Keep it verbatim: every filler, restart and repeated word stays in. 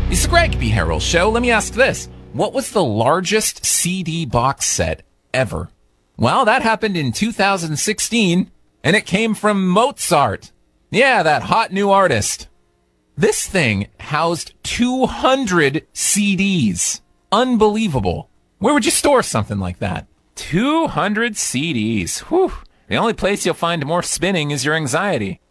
It's the Greg B. Harrell Show. Let me ask this. What was the largest C D box set ever? Well, that happened in two thousand sixteen, and it came from Mozart. Yeah, that hot new artist. This thing housed two hundred C Ds. Unbelievable. Where would you store something like that? two hundred C Ds. Whew. The only place you'll find more spinning is your anxiety.